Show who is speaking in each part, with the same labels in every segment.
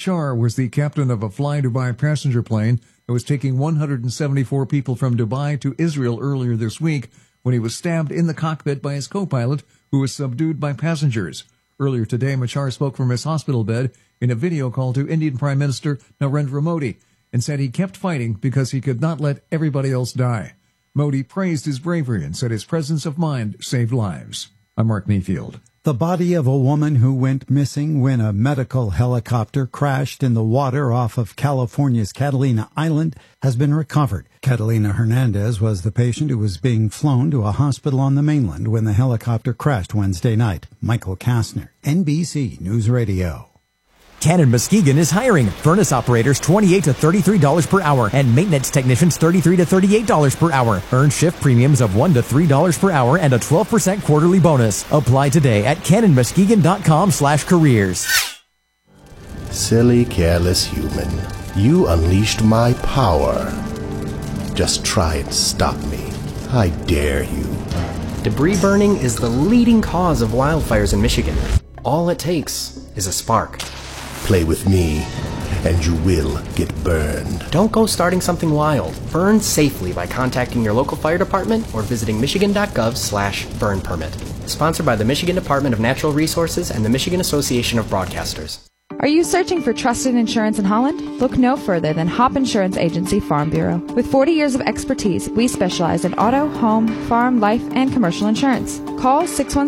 Speaker 1: Char was the captain of a Fly Dubai passenger plane that was taking 174 people from Dubai to Israel earlier this week when he was stabbed in the cockpit by his co-pilot, who was subdued by passengers. Earlier today, Machar spoke from his hospital bed in a video call to Indian Prime Minister Narendra Modi and said he kept fighting because he could not let everybody else die. Modi praised his bravery and said his presence of mind saved lives. I'm Mark Mayfield.
Speaker 2: The body of a woman who went missing when a medical helicopter crashed in the water off of California's Catalina Island has been recovered. Catalina Hernandez was the patient who was being flown to a hospital on the mainland when the helicopter crashed Wednesday night. Michael Kastner, NBC News Radio.
Speaker 3: Cannon Muskegon is hiring furnace operators $28 to $33 per hour and maintenance technicians $33 to $38 per hour. Earn shift premiums of $1 to $3 per hour and a 12% quarterly bonus. Apply today at cannonmuskegon.com/careers.
Speaker 4: Silly, careless human. You unleashed my power. Just try and stop me. I dare you.
Speaker 5: Debris burning is the leading cause of wildfires in Michigan. All it takes is a spark.
Speaker 4: Play with me, and you will get burned.
Speaker 5: Don't go starting something wild. Burn safely by contacting your local fire department or visiting michigan.gov/burn permit. Sponsored by the Michigan Department of Natural Resources and the Michigan Association of Broadcasters.
Speaker 6: Are you searching for trusted insurance in Holland? Look no further than Hop Insurance Agency Farm Bureau. With 40 years of expertise, we specialize in auto, home, farm, life, and commercial insurance. Call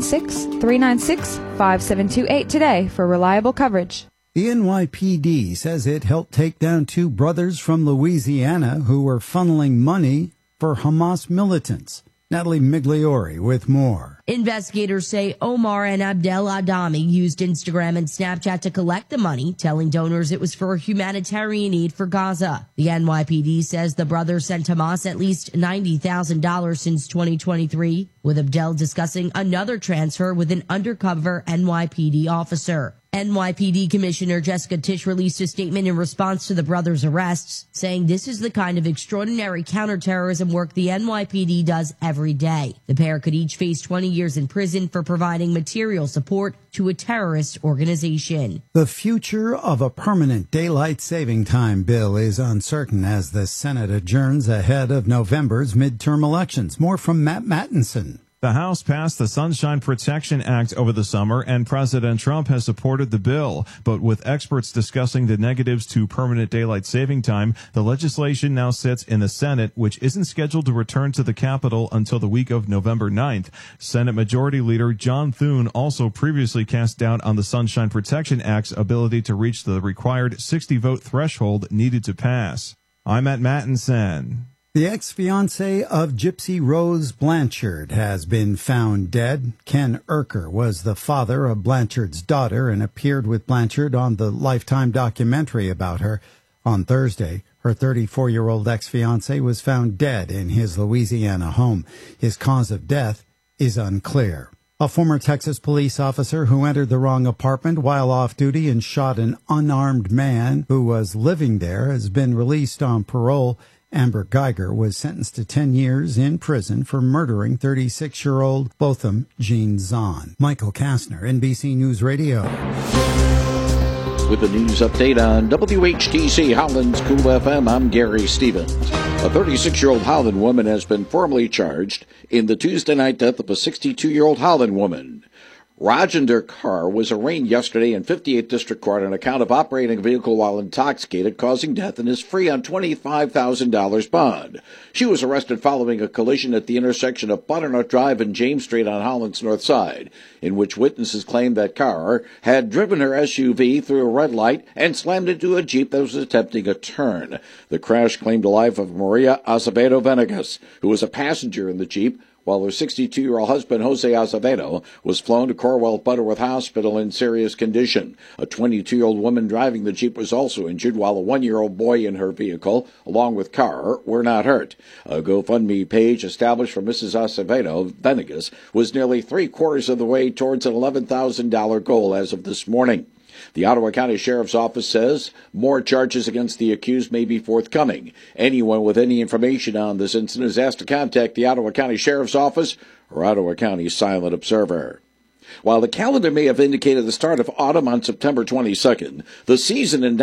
Speaker 6: 616-396-5728 today for reliable coverage.
Speaker 2: The NYPD says it helped take down two brothers from Louisiana who were funneling money for Hamas militants. Natalie Migliori with more.
Speaker 7: Investigators say Omar and Abdel Adami used Instagram and Snapchat to collect the money, telling donors it was for humanitarian aid for Gaza. The NYPD says the brothers sent Hamas at least $90,000 since 2023, with Abdel discussing another transfer with an undercover NYPD officer. NYPD Commissioner Jessica Tisch released a statement in response to the brothers' arrests, saying this is the kind of extraordinary counterterrorism work the NYPD does every day. The pair could each face 20 years in prison for providing material support to a terrorist organization.
Speaker 2: The future of a permanent daylight saving time bill is uncertain as the Senate adjourns ahead of November's midterm elections. More from Matt Mattinson.
Speaker 8: The House passed the Sunshine Protection Act over the summer, and President Trump has supported the bill. But with experts discussing the negatives to permanent daylight saving time, the legislation now sits in the Senate, which isn't scheduled to return to the Capitol until the week of November 9th. Senate Majority Leader John Thune also previously cast doubt on the Sunshine Protection Act's ability to reach the required 60-vote threshold needed to pass. I'm Matt Mattinson.
Speaker 2: The ex-fiancé of Gypsy Rose Blanchard has been found dead. Ken Erker was the father of Blanchard's daughter and appeared with Blanchard on the Lifetime documentary about her. On Thursday, her 34-year-old ex-fiancé was found dead in his Louisiana home. His cause of death is unclear. A former Texas police officer who entered the wrong apartment while off duty and shot an unarmed man who was living there has been released on parole. Amber Geiger was sentenced to 10 years in prison for murdering 36-year-old Botham Jean Zahn. Michael Kastner, NBC News Radio.
Speaker 9: With the news update on WHTC Howland's Cool FM, I'm Gary Stevens. A 36-year-old Howland woman has been formally charged in the Tuesday night death of a 62-year-old Howland woman. Rajender Kaur was arraigned yesterday in 58th District Court on account of operating a vehicle while intoxicated, causing death, and is free on $25,000 bond. She was arrested following a collision at the intersection of Butternut Drive and James Street on Holland's north side, in which witnesses claimed that Kaur had driven her SUV through a red light and slammed into a Jeep that was attempting a turn. The crash claimed the life of Maria Azevedo Venegas, who was a passenger in the Jeep, while her 62-year-old husband, Jose Azevedo, was flown to Corwell Butterworth Hospital in serious condition. A 22-year-old woman driving the Jeep was also injured, while a 1-year-old boy in her vehicle, along with Kaur, were not hurt. A GoFundMe page established for Mrs. Azevedo Venegas was nearly three-quarters of the way towards an $11,000 goal as of this morning. The Ottawa County Sheriff's Office says more charges against the accused may be forthcoming. Anyone with any information on this incident is asked to contact the Ottawa County Sheriff's Office or Ottawa County Silent Observer. While the calendar may have indicated the start of autumn on September 22nd, the season in